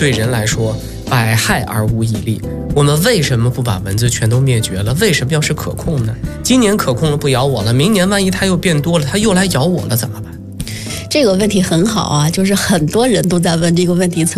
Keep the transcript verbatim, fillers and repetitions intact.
对人来说百害而无一利。我们为什么不把蚊子全都灭绝了？为什么要是可控呢？今年可控了不咬我了，明年万一它又变多了，它又来咬我了怎么办？ 这个问题很好啊，就是很多人都在问这个问题。